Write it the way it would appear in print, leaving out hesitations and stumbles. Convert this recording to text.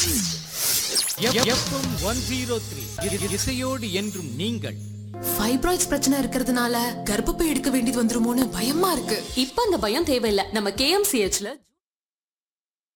FM 103 இசையோடு என்றும் நீங்கள். ஃபைப்ராய்ட்ஸ் பிரச்சனை இருக்கிறதுனால கர்ப்பப்பை எடுக்க வேண்டியது வந்துருமோன்னு பயமா இருக்கு. இப்ப அந்த பயம் தேவையில்ல. நம்ம KMCHல